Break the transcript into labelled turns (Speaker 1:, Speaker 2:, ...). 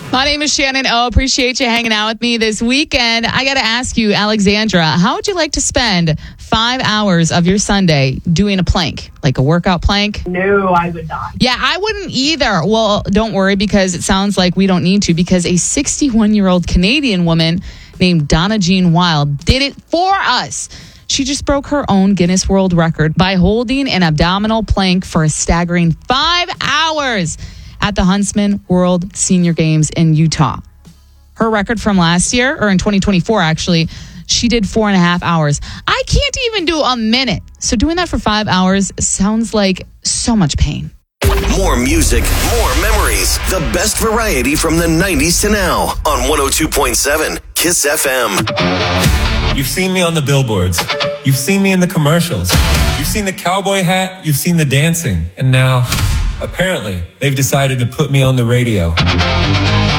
Speaker 1: My name is Shannon O. Appreciate you hanging out with me this weekend. I got to ask you, Alexandra, how would you like to spend 5 hours of your Sunday doing a plank, like a workout plank?
Speaker 2: No, I would not.
Speaker 1: Yeah, I wouldn't either. Well, don't worry, because it sounds like we don't need to, because a 61-year-old Canadian woman named Donna Jean Wild did it for us. She just broke her own Guinness World Record by holding an abdominal plank for a staggering 5 hours at the Huntsman World Senior Games in Utah. Her record from last year, or in 2024 actually, she did 4.5 hours. I can't even do a minute. So doing that for 5 hours sounds like so much pain.
Speaker 3: More music, more memories. The best variety from the 90s to now on 102.7 KISS FM.
Speaker 4: You've seen me on the billboards. You've seen me in the commercials. You've seen the cowboy hat. You've seen the dancing. And now, apparently, they've decided to put me on the radio.